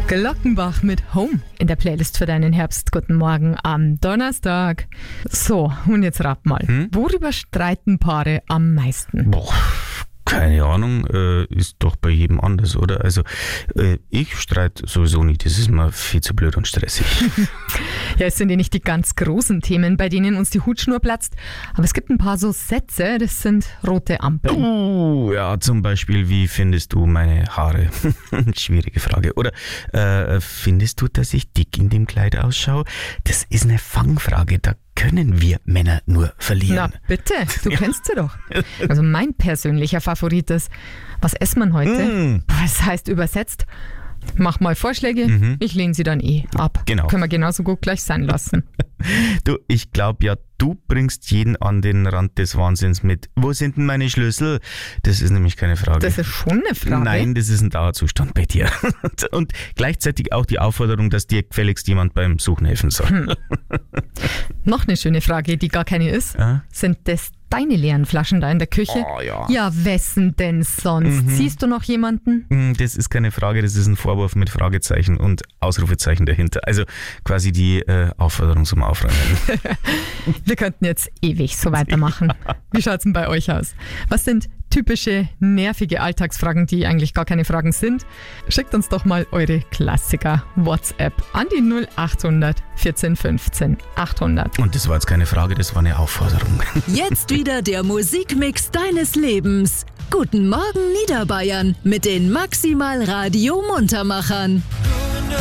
Glockenbach mit Home in der Playlist für deinen Herbst. Guten Morgen am Donnerstag. So, und jetzt rat mal. Worüber streiten Paare am meisten? Boah, keine Ahnung, ist doch bei jedem anders, oder? Also, ich streite sowieso nicht, das ist mir viel zu blöd und stressig. Ja, es sind ja nicht die ganz großen Themen, bei denen uns die Hutschnur platzt, aber es gibt ein paar so Sätze, das sind rote Ampeln. Ja, zum Beispiel, wie findest du meine Haare? Schwierige Frage. Oder findest du, dass ich dick in dem Kleid ausschaue? Das ist eine Fangfrage, da können wir Männer nur verlieren. Na bitte, du kennst sie doch. Also mein persönlicher Favorit ist, was isst man heute? Das heißt übersetzt, mach mal Vorschläge, ich lehne sie dann ab. Genau. Können wir genauso gut gleich sein lassen. Du, ich glaube ja, du bringst jeden an den Rand des Wahnsinns mit. Wo sind denn meine Schlüssel? Das ist nämlich keine Frage. Das ist schon eine Frage. Nein, das ist ein Dauerzustand bei dir. Und gleichzeitig auch die Aufforderung, dass dir gefälligst jemand beim Suchen helfen soll. Noch eine schöne Frage, die gar keine ist. Sind das deine leeren Flaschen da in der Küche? Oh, ja. Ja, wessen denn sonst? Siehst du noch jemanden? Das ist keine Frage, das ist ein Vorwurf mit Fragezeichen und Ausrufezeichen dahinter. Also quasi die Aufforderung zum Aufräumen. Wir könnten jetzt ewig so weitermachen. Ja. Wie schaut's denn bei euch aus? Was sind typische, nervige Alltagsfragen, die eigentlich gar keine Fragen sind? Schickt uns doch mal eure Klassiker WhatsApp an die 0800 14 15 800. Und das war jetzt keine Frage, das war eine Aufforderung. Jetzt wieder der Musikmix deines Lebens. Guten Morgen Niederbayern mit den Maximal Radio Muntermachern.